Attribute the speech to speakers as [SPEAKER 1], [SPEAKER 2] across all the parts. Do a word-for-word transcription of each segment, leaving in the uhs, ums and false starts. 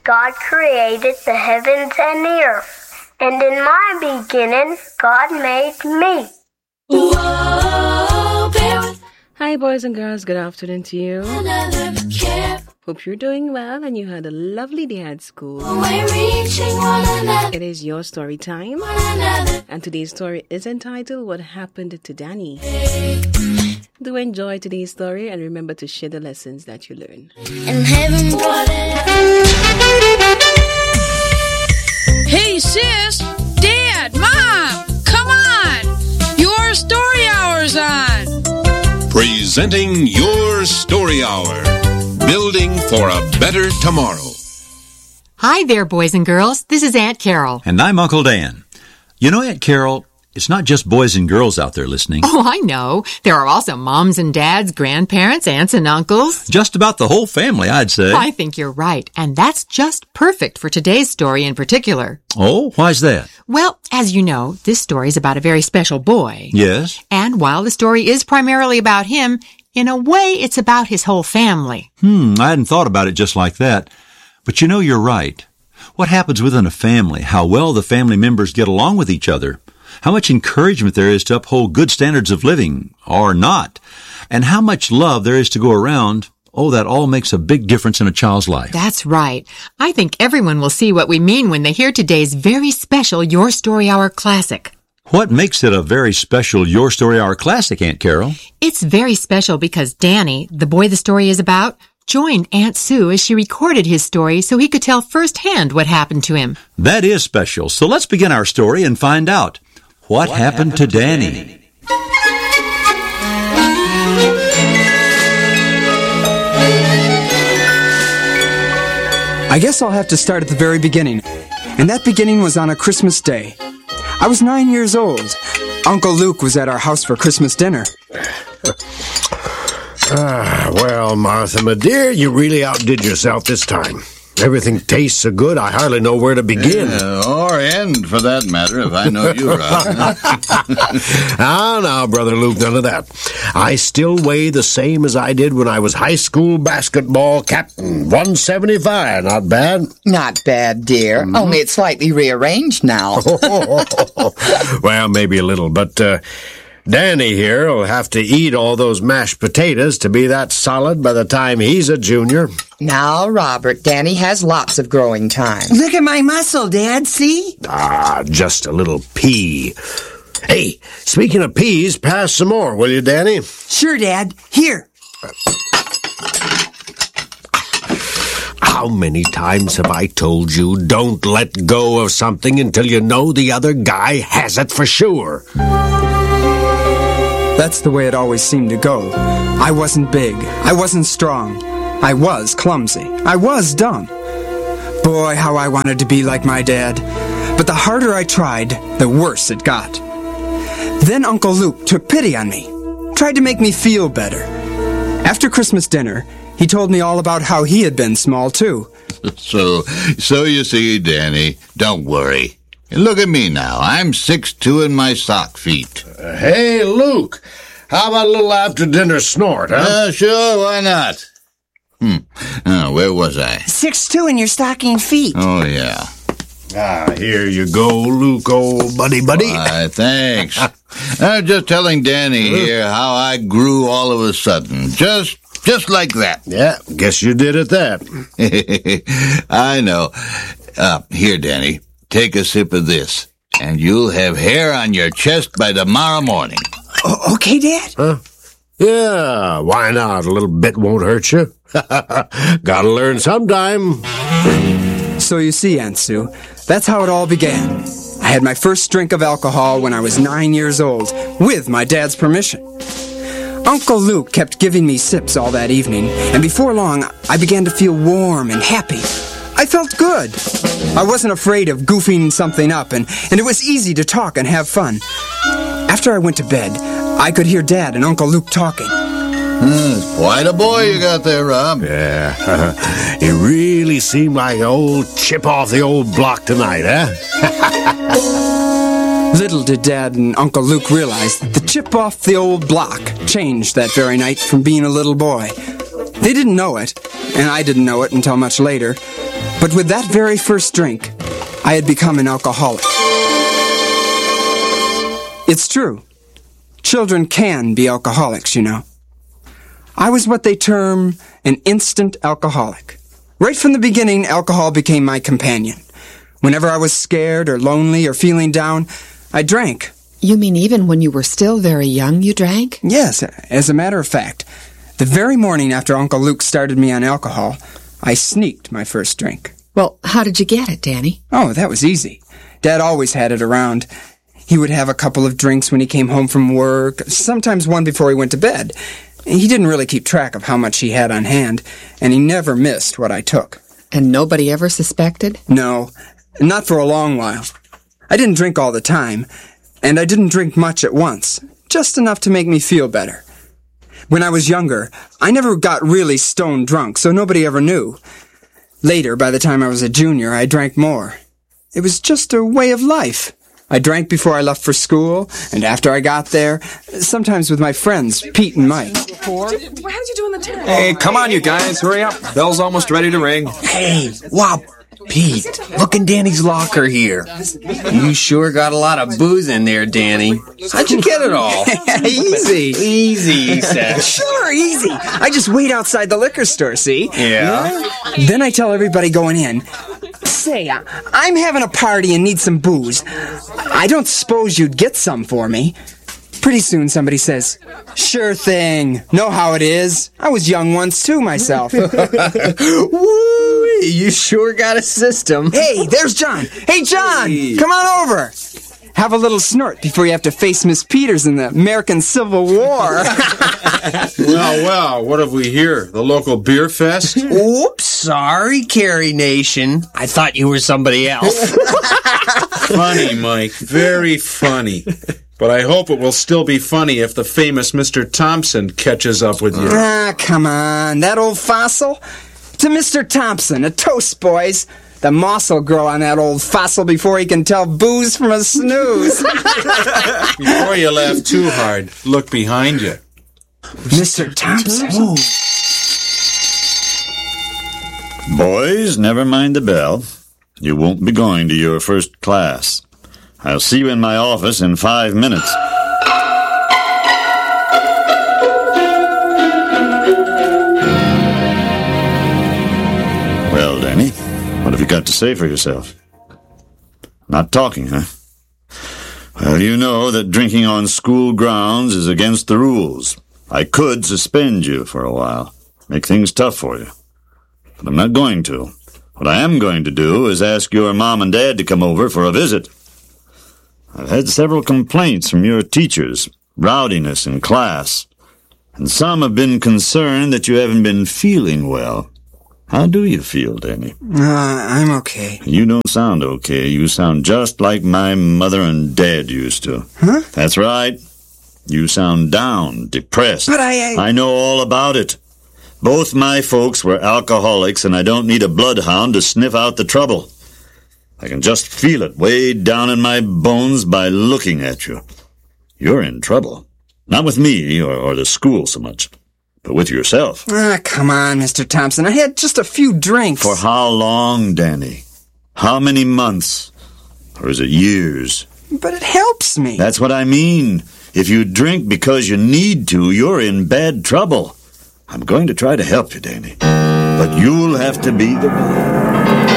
[SPEAKER 1] God created the heavens and the earth. And in my beginning, God made me.
[SPEAKER 2] Whoa, bear.
[SPEAKER 3] Hi, boys and girls. Good afternoon to you.
[SPEAKER 2] Another care.
[SPEAKER 3] Hope you're doing well and you had a lovely day at school.
[SPEAKER 2] We're reaching one another.
[SPEAKER 3] It is your story time.
[SPEAKER 2] One another.
[SPEAKER 3] And today's story is entitled, What Happened to Danny?
[SPEAKER 2] Hey.
[SPEAKER 3] Do enjoy today's story and remember to share the lessons that you learn.
[SPEAKER 2] And heaven brought it.
[SPEAKER 4] Hey, sis, Dad, Mom, come on. Your story hour's on.
[SPEAKER 5] Presenting Your Story Hour. Building for a better tomorrow.
[SPEAKER 6] Hi there, boys and girls. This is Aunt Carol.
[SPEAKER 7] And I'm Uncle Dan. You know, Aunt Carol, it's not just boys and girls out there listening.
[SPEAKER 6] Oh, I know. There are also moms and dads, grandparents, aunts and uncles.
[SPEAKER 7] Just about the whole family, I'd say.
[SPEAKER 6] I think you're right. And that's just perfect for today's story in particular.
[SPEAKER 7] Oh, why's that?
[SPEAKER 6] Well, as you know, this story is about a very special boy.
[SPEAKER 7] Yes?
[SPEAKER 6] And while the story is primarily about him, in a way, it's about his whole family.
[SPEAKER 7] Hmm, I hadn't thought about it just like that. But you know, you're right. What happens within a family, how well the family members get along with each other, how much encouragement there is to uphold good standards of living, or not, and how much love there is to go around, oh, that all makes a big difference in a child's life.
[SPEAKER 6] That's right. I think everyone will see what we mean when they hear today's very special Your Story Hour classic.
[SPEAKER 7] What makes it a very special Your Story Hour classic, Aunt Carol?
[SPEAKER 6] It's very special because Danny, the boy the story is about, joined Aunt Sue as she recorded his story so he could tell firsthand what happened to him.
[SPEAKER 7] That is special. So let's begin our story and find out what, what happened, happened to, to Danny. Danny.
[SPEAKER 8] I guess I'll have to start at the very beginning. And that beginning was on a Christmas day. I was nine years old. Uncle Luke was at our house for Christmas dinner.
[SPEAKER 9] Ah, well, Martha, my dear, you really outdid yourself this time. Everything tastes so good, I hardly know where to begin.
[SPEAKER 10] Uh, or end, for that matter, if I know you, Rob.
[SPEAKER 9] Ah, now, Brother Luke, none of that. I still weigh the same as I did when I was high school basketball captain. one seventy-five, not bad.
[SPEAKER 11] Not bad, dear. Mm-hmm. Only it's slightly rearranged now.
[SPEAKER 9] Well, maybe a little, but... Uh, Danny here will have to eat all those mashed potatoes to be that solid by the time he's a junior.
[SPEAKER 11] Now, Robert, Danny has lots of growing time.
[SPEAKER 12] Look at my muscle, Dad, see?
[SPEAKER 9] Ah, just a little pea. Hey, speaking of peas, pass some more, will you, Danny?
[SPEAKER 12] Sure, Dad. Here.
[SPEAKER 9] How many times have I told you, don't let go of something until you know the other guy has it for sure?
[SPEAKER 8] That's the way it always seemed to go. I wasn't big. I wasn't strong. I was clumsy. I was dumb. Boy, how I wanted to be like my dad. But the harder I tried, the worse it got. Then Uncle Luke took pity on me, tried to make me feel better. After Christmas dinner, he told me all about how he had been small, too.
[SPEAKER 10] So, so you see, Danny, don't worry. Look at me now. I'm six two in my sock feet.
[SPEAKER 9] Uh, hey, Luke, how about a little after-dinner snort, huh?
[SPEAKER 10] Uh, sure, why not? Hmm. Oh, where was I?
[SPEAKER 12] six two in your stocking feet.
[SPEAKER 10] Oh, yeah.
[SPEAKER 9] Ah, here you go, Luke, old buddy buddy.
[SPEAKER 10] Why, thanks. I'm just telling Danny here how I grew all of a sudden. Just, just like that.
[SPEAKER 9] Yeah, guess you did at that.
[SPEAKER 10] I know. Uh, here, Danny. Take a sip of this, and you'll have hair on your chest by tomorrow morning.
[SPEAKER 12] O- okay, Dad?
[SPEAKER 9] Huh? Yeah, why not? A little bit won't hurt you. Gotta learn sometime.
[SPEAKER 8] So you see, Aunt Sue, that's how it all began. I had my first drink of alcohol when I was nine years old, with my dad's permission. Uncle Luke kept giving me sips all that evening, and before long, I began to feel warm and happy. I felt good. I wasn't afraid of goofing something up, and, and it was easy to talk and have fun. After I went to bed, I could hear Dad and Uncle Luke talking.
[SPEAKER 10] Hmm, quite a boy you got there, Rob.
[SPEAKER 9] Yeah, he really seemed like an old chip off the old block tonight, huh?
[SPEAKER 8] Little did Dad and Uncle Luke realize that the chip off the old block changed that very night from being a little boy. They didn't know it, and I didn't know it until much later. But with that very first drink, I had become an alcoholic. It's true. Children can be alcoholics, you know. I was what they term an instant alcoholic. Right from the beginning, alcohol became my companion. Whenever I was scared or lonely or feeling down, I drank.
[SPEAKER 11] You mean even when you were still very young, you drank?
[SPEAKER 8] Yes, as a matter of fact. The very morning after Uncle Luke started me on alcohol, I sneaked my first drink.
[SPEAKER 11] Well, how did you get it, Danny?
[SPEAKER 8] Oh, that was easy. Dad always had it around. He would have a couple of drinks when he came home from work, sometimes one before he went to bed. He didn't really keep track of how much he had on hand, and he never missed what I took.
[SPEAKER 11] And nobody ever suspected?
[SPEAKER 8] No, not for a long while. I didn't drink all the time, and I didn't drink much at once, just enough to make me feel better. When I was younger, I never got really stone drunk, so nobody ever knew. Later, by the time I was a junior, I drank more. It was just a way of life. I drank before I left for school, and after I got there, sometimes with my friends, Pete and Mike.
[SPEAKER 13] How did you do in the tent?
[SPEAKER 14] Hey, come on, you guys, hurry up. Bell's almost ready to ring.
[SPEAKER 15] Hey, wow, Pete, look in Danny's locker here. You sure got a lot of booze in there, Danny. How'd you get it all?
[SPEAKER 8] Easy.
[SPEAKER 15] Easy, he says.
[SPEAKER 8] Sure, easy. I just wait outside the liquor store, see?
[SPEAKER 15] Yeah?
[SPEAKER 8] Then I tell everybody going in, say, I'm having a party and need some booze. I don't suppose you'd get some for me. Pretty soon somebody says, sure thing. Know how it is. I was young once too myself.
[SPEAKER 15] Woo, you sure got a system.
[SPEAKER 8] Hey, there's John. Hey, John, hey. Come on over. Have a little snort before you have to face Miss Peters in the American Civil War.
[SPEAKER 16] Well, well, what have we here? The local beer fest?
[SPEAKER 15] Oops, sorry, Carrie Nation. I thought you were somebody else.
[SPEAKER 16] Funny, Mike. Very funny. But I hope it will still be funny if the famous Mister Thompson catches up with you.
[SPEAKER 8] Ah, come on. That old fossil? To Mister Thompson, a toast, boys. The moss will grow on that old fossil before he can tell booze from a snooze.
[SPEAKER 16] Before you laugh too hard, look behind you.
[SPEAKER 8] Mister Thompson. Ooh.
[SPEAKER 7] Boys, never mind the bell. You won't be going to your first class. I'll see you in my office in five minutes. Well, Danny, what have you got to say for yourself? Not talking, huh? Well, you know that drinking on school grounds is against the rules. I could suspend you for a while, make things tough for you. But I'm not going to. What I am going to do is ask your mom and dad to come over for a visit. I've had several complaints from your teachers, rowdiness in class, and some have been concerned that you haven't been feeling well. How do you feel, Danny?
[SPEAKER 8] Uh, I'm okay.
[SPEAKER 7] You don't sound okay. You sound just like my mother and dad used to.
[SPEAKER 8] Huh?
[SPEAKER 7] That's right. You sound down, depressed.
[SPEAKER 8] But I... I...
[SPEAKER 7] I know all about it. Both my folks were alcoholics, and I don't need a bloodhound to sniff out the trouble. I can just feel it way down in my bones by looking at you. You're in trouble. Not with me or, or the school so much, but with yourself.
[SPEAKER 8] Ah, come on, Mister Thompson. I had just a few drinks.
[SPEAKER 7] For how long, Danny? How many months? Or is it years?
[SPEAKER 8] But it helps me.
[SPEAKER 7] That's what I mean. If you drink because you need to, you're in bad trouble. I'm going to try to help you, Danny. But you'll have to be the one.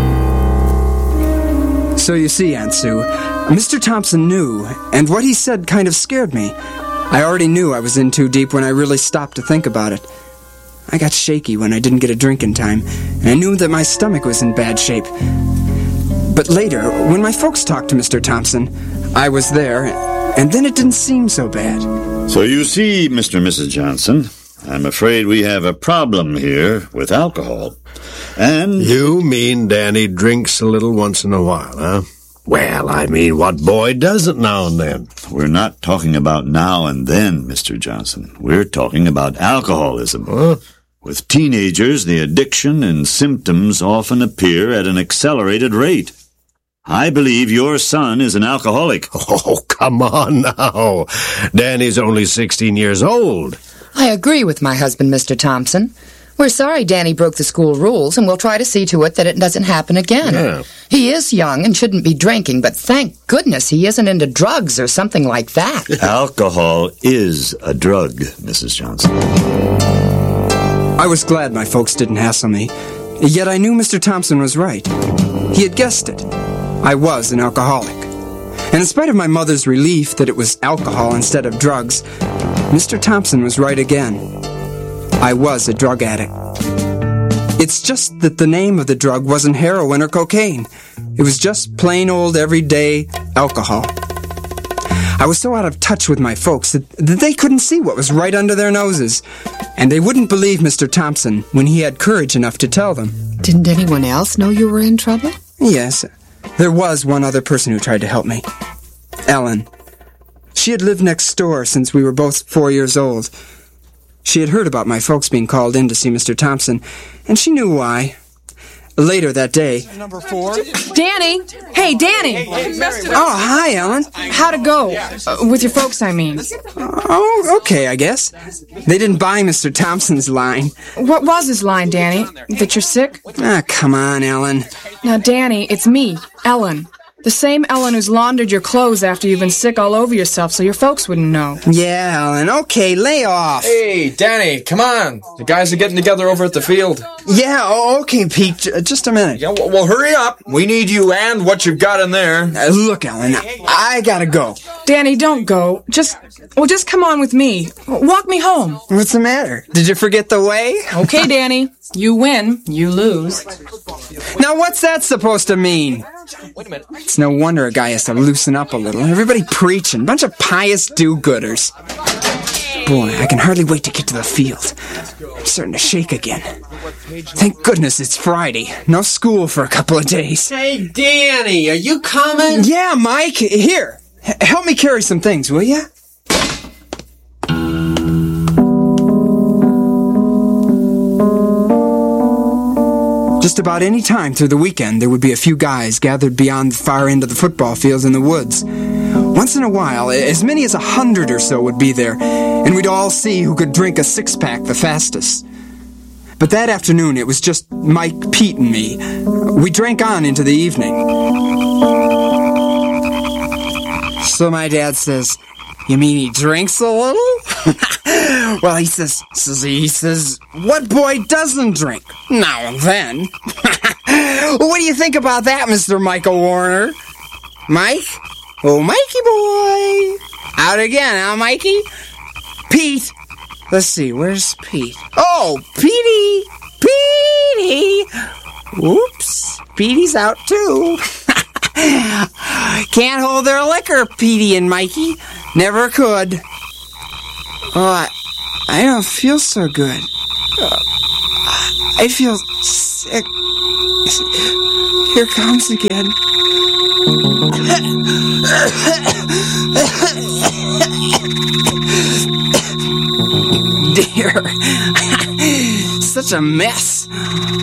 [SPEAKER 8] So you see, Aunt Sue, Mister Thompson knew, and what he said kind of scared me. I already knew I was in too deep when I really stopped to think about it. I got shaky when I didn't get a drink in time, and I knew that my stomach was in bad shape. But later, when my folks talked to Mister Thompson, I was there, and then it didn't seem so bad.
[SPEAKER 7] So you see, Mister and Missus Johnson, I'm afraid we have a problem here with alcohol. And...
[SPEAKER 9] You mean Danny drinks a little once in a while, huh? Well, I mean, what boy doesn't now and then?
[SPEAKER 7] We're not talking about now and then, Mister Johnson. We're talking about alcoholism.
[SPEAKER 9] Huh?
[SPEAKER 7] With teenagers, the addiction and symptoms often appear at an accelerated rate. I believe your son is an alcoholic.
[SPEAKER 9] Oh, come on now. Danny's only sixteen years old.
[SPEAKER 11] I agree with my husband, Mister Thompson. We're sorry Danny broke the school rules, and we'll try to see to it that it doesn't happen again.
[SPEAKER 9] Yeah.
[SPEAKER 11] He is young and shouldn't be drinking, but thank goodness he isn't into drugs or something like that.
[SPEAKER 17] Alcohol is a drug, Missus Johnson.
[SPEAKER 8] I was glad my folks didn't hassle me, yet I knew Mister Thompson was right. He had guessed it. I was an alcoholic. And in spite of my mother's relief that it was alcohol instead of drugs, Mister Thompson was right again. I was a drug addict. It's just that the name of the drug wasn't heroin or cocaine. It was just plain old everyday alcohol. I was so out of touch with my folks that, that they couldn't see what was right under their noses. And they wouldn't believe Mister Thompson when he had courage enough to tell them.
[SPEAKER 13] Didn't anyone else know you were in trouble?
[SPEAKER 8] Yes, there was one other person who tried to help me. Ellen. She had lived next door since we were both four years old. She had heard about my folks being called in to see Mister Thompson, and she knew why. Later that day...
[SPEAKER 13] Number four. Danny! Hey, Danny!
[SPEAKER 8] Oh, hi, Ellen.
[SPEAKER 13] How'd it go? Uh, with your folks, I mean.
[SPEAKER 8] Oh, okay, I guess. They didn't buy Mister Thompson's line.
[SPEAKER 13] What was his line, Danny? That you're sick?
[SPEAKER 8] Ah, come on, Ellen.
[SPEAKER 13] Now, Danny, it's me, Ellen. The same Ellen who's laundered your clothes after you've been sick all over yourself so your folks wouldn't know.
[SPEAKER 8] Yeah, Ellen, okay, lay off.
[SPEAKER 14] Hey, Danny, come on. The guys are getting together over at the field.
[SPEAKER 8] Yeah, oh, okay, Pete, J- just a minute.
[SPEAKER 14] Yeah, well, well, hurry up. We need you and what you've got in there.
[SPEAKER 8] Uh, look, Ellen, I gotta go.
[SPEAKER 13] Danny, don't go. Just, well, just come on with me. Walk me home.
[SPEAKER 8] What's the matter? Did you forget the way?
[SPEAKER 13] Okay, Danny. You win, you lose.
[SPEAKER 8] Now, what's that supposed to mean?
[SPEAKER 14] Wait a minute.
[SPEAKER 8] It's no wonder a guy has to loosen up a little. Everybody preaching. Bunch of pious do-gooders. Boy, I can hardly wait to get to the field. I'm starting to shake again. Thank goodness it's Friday. No school for a couple of days.
[SPEAKER 15] Hey, Danny, are you coming?
[SPEAKER 8] Yeah, Mike. Here. H- help me carry some things, will ya? Just about any time through the weekend, there would be a few guys gathered beyond the far end of the football field in the woods. Once in a while, as many as a hundred or so would be there, and we'd all see who could drink a six-pack the fastest. But that afternoon, it was just Mike, Pete, and me. We drank on into the evening. So my dad says, "You mean he drinks a little?" Well, he says, says, he says, "What boy doesn't drink? Now and then." Well, what do you think about that, Mister Michael Warner? Mike? Oh, Mikey boy. Out again, huh, Mikey? Pete. Let's see, where's Pete? Oh, Petey. Petey. Oops. Petey's out, too. Can't hold their liquor, Petey and Mikey. Never could. Oh, I, I don't feel so good. Uh, I feel sick. Here it comes again. Dear. Such a mess.